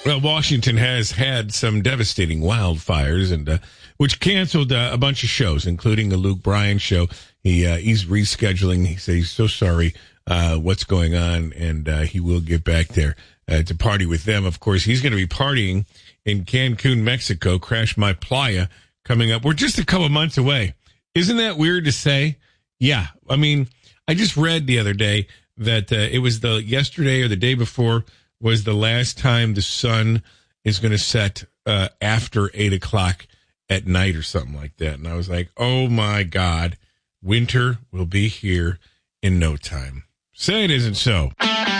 Well, Washington has had some devastating wildfires, and which canceled a bunch of shows, including a Luke Bryan show. He's rescheduling. He says he's so sorry what's going on, and he will get back there to party with them. Of course, he's going to be partying in Cancun, Mexico. Crash My Playa coming up. We're just a couple months away. Isn't that weird to say? Yeah. I mean, I just read the other day that it was yesterday or the day before was the last time the sun is going to set after 8 o'clock at night or something like that. And I was like, oh, my God, winter will be here in no time. Say it isn't so.